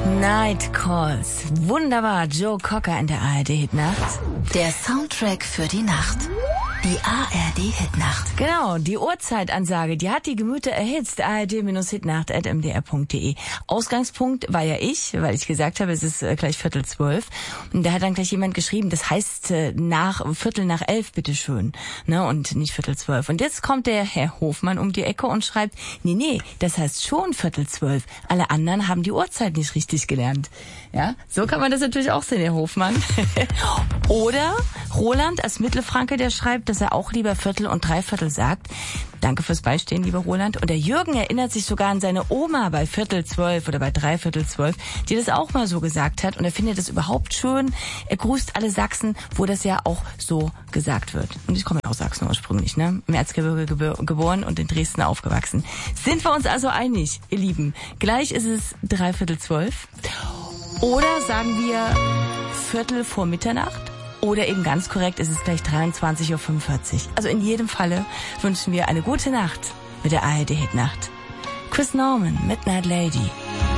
Night Calls. Wunderbar. Joe Cocker in der ARD-Hitnacht. Der Soundtrack für die Nacht. Die ARD-Hitnacht. Genau, die Uhrzeitansage, die hat die Gemüter erhitzt. ard-hitnacht@mdr.de. Ausgangspunkt war ja ich, weil ich gesagt habe, es ist gleich 11:45. Und da hat dann gleich jemand geschrieben, das heißt nach 11:15, bitteschön. Ne, und nicht 11:45. Und jetzt kommt der Herr Hofmann um die Ecke und schreibt, nee, das heißt schon 11:45. Alle anderen haben die Uhrzeit nicht richtig gelernt. Ja, so kann man das natürlich auch sehen, Herr Hofmann. Oder Roland als Mittelfranke, der schreibt, dass er auch lieber Viertel und Dreiviertel sagt. Danke fürs Beistehen, lieber Roland. Und der Jürgen erinnert sich sogar an seine Oma bei 11:45 oder bei 11:45, die das auch mal so gesagt hat. Und er findet das überhaupt schön. Er grüßt alle Sachsen, wo das ja auch so gesagt wird. Und ich komme ja aus Sachsen ursprünglich, ne? Im Erzgebirge geboren und in Dresden aufgewachsen. Sind wir uns also einig, ihr Lieben? Gleich ist es 11:45. Oder sagen wir 1/4 vor Mitternacht? Oder eben ganz korrekt ist es gleich 23:45 Uhr. Also in jedem Falle wünschen wir eine gute Nacht mit der ARD-Hitnacht. Chris Norman, Midnight Lady.